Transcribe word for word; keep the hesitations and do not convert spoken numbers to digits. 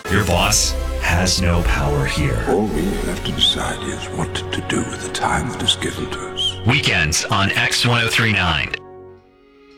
Your boss has no power here. All we have to decide is what to do with the time that is given to us. Weekends on X ten thirty-nine.